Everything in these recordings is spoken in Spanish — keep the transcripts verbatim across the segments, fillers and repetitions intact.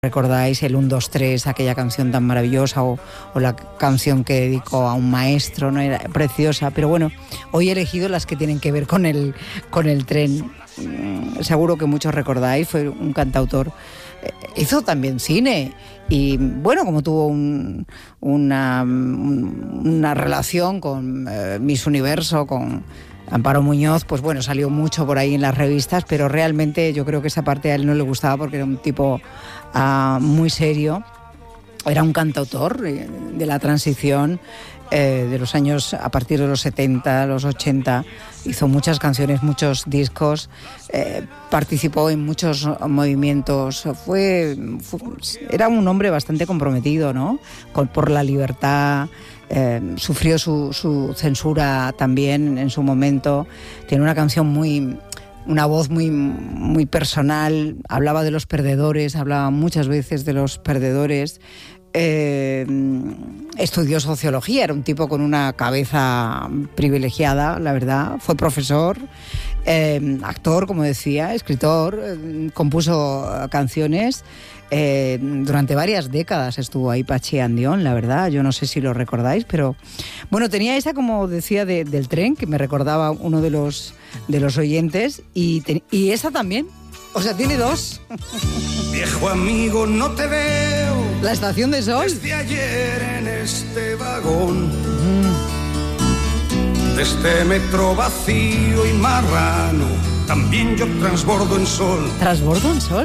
¿Recordáis el uno, dos, tres, aquella canción tan maravillosa o, o la canción que dedicó a un maestro? No era preciosa, pero bueno, hoy he elegido las que tienen que ver con el, con el tren. Seguro que muchos recordáis, fue un cantautor, eh, hizo también cine y bueno, como tuvo un, una, una relación con eh, Miss Universo, con Amparo Muñoz, pues bueno, salió mucho por ahí en las revistas, pero realmente yo creo que esa parte a él no le gustaba porque era un tipo uh, muy serio. Era un cantautor de, de la transición, eh, de los años a partir de los setenta, los ochenta. Hizo muchas canciones, muchos discos, eh, participó en muchos movimientos. Fue, fue, era un hombre bastante comprometido, ¿no? Con, por la libertad. Eh, sufrió su, su censura también en su momento. Tiene una canción muy, una voz muy, muy personal. Hablaba de los perdedores, hablaba muchas veces de los perdedores. Eh, estudió sociología, era un tipo con una cabeza privilegiada, la verdad. Fue profesor, eh, actor, como decía, escritor, eh, compuso canciones. Eh, durante varias décadas estuvo ahí Patxi Andión, la verdad. Yo no sé si lo recordáis, pero bueno, tenía esa, como decía, de, del tren, que me recordaba uno de los, de los oyentes, y, te, y esa también. O sea, tiene dos. Viejo amigo, no te veo. La estación de sol. Desde ayer en este vagón. Mm. De este metro vacío y marrano, también yo transbordo en sol. ¿Transbordo en sol?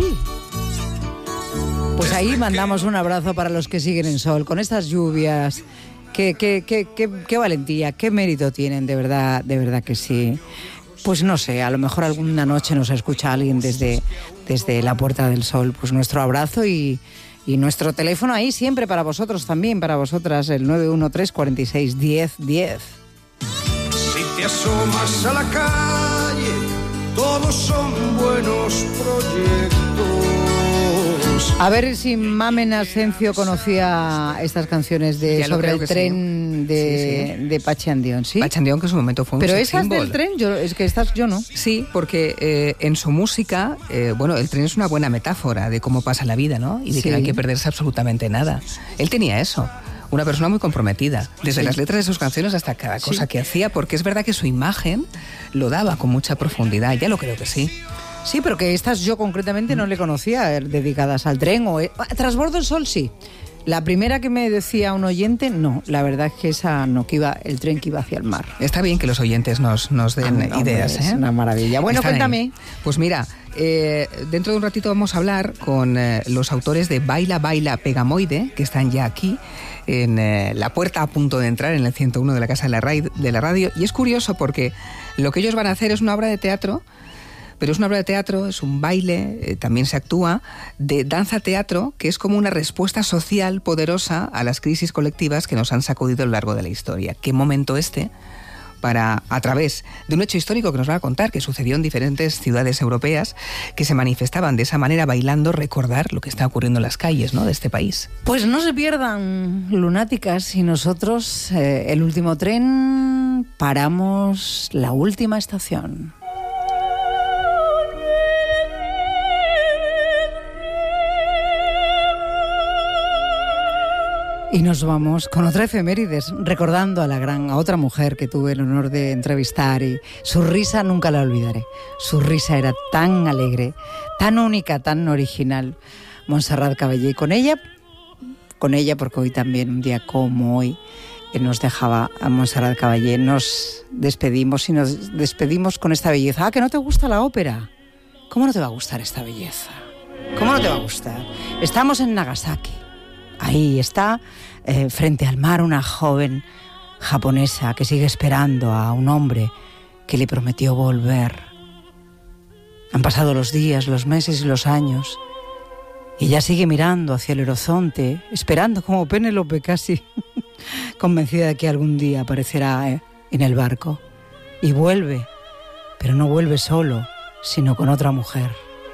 Pues ahí mandamos un abrazo para los que siguen en sol, con estas lluvias. Qué, qué, qué, qué, qué valentía, qué mérito tienen, de verdad, de verdad que sí. Pues no sé, a lo mejor alguna noche nos escucha alguien desde, desde la Puerta del Sol. Pues nuestro abrazo y, y nuestro teléfono ahí siempre para vosotros también, para vosotras, el nueve uno tres, cuatro seis, diez, diez. Si te asomas a la calle, todos son buenos proyectos. A ver si Mamen Asencio conocía estas canciones de sobre el tren sí. de, sí, sí. de Patxi Andión, ¿sí? Patxi Andión, que en su momento fue un Pero sex esas symbol. del tren, yo, es que estas yo no. Sí, porque eh, en su música, eh, bueno, el tren es una buena metáfora de cómo pasa la vida, ¿no? Y de sí. que no hay que perderse absolutamente nada. Él tenía eso. Una persona muy comprometida, desde sí. las letras de sus canciones hasta cada cosa sí. que hacía, porque es verdad que su imagen lo daba con mucha profundidad, ya lo creo que sí. Sí, pero que estas yo concretamente no le conocía, dedicadas al tren o... Transbordo el sol, sí. La primera que me decía un oyente, no. La verdad es que esa no, que iba el tren que iba hacia el mar. Está bien que los oyentes nos, nos den ah, no, Es ideas, ¿eh? una maravilla. Bueno, Están cuéntame. Ahí. Pues mira, eh, dentro de un ratito vamos a hablar con eh, los autores de Baila, Baila, Pegamoide, que están ya aquí en eh, la puerta a punto de entrar en el ciento uno de la Casa de la, Ra- de la Radio. Y es curioso porque lo que ellos van a hacer es una obra de teatro. Pero es una obra de teatro, es un baile, eh, también se actúa, de danza-teatro, que es como una respuesta social poderosa a las crisis colectivas que nos han sacudido a lo largo de la historia. ¿Qué momento este para, a través de un hecho histórico que nos va a contar, que sucedió en diferentes ciudades europeas, que se manifestaban de esa manera bailando, recordar lo que está ocurriendo en las calles, ¿no?, de este país? Pues no se pierdan, lunáticas, y nosotros, eh, el último tren, paramos la última estación. Y nos vamos con otra efemérides, recordando a la gran, a otra mujer que tuve el honor de entrevistar, y su risa nunca la olvidaré. Su risa era tan alegre, tan única, tan original. Montserrat Caballé. Y con ella, con ella, porque hoy también, un día como hoy, nos dejaba a Montserrat Caballé, nos despedimos y nos despedimos con esta belleza. Ah, ¿que no te gusta la ópera? ¿Cómo no te va a gustar esta belleza? ¿Cómo no te va a gustar? Estamos en Nagasaki. Ahí está, eh, frente al mar, una joven japonesa que sigue esperando a un hombre que le prometió volver. Han pasado los días, los meses y los años, y ella sigue mirando hacia el horizonte, esperando como Penélope casi, convencida de que algún día aparecerá eh, en el barco. Y vuelve, pero no vuelve solo, sino con otra mujer.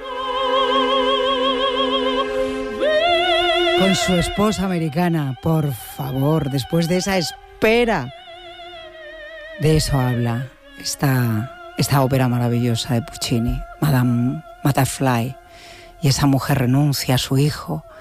Con su esposa americana, por favor, después de esa espera. De eso habla esta, esta ópera maravillosa de Puccini, Madame Butterfly. y esa mujer renuncia a su hijo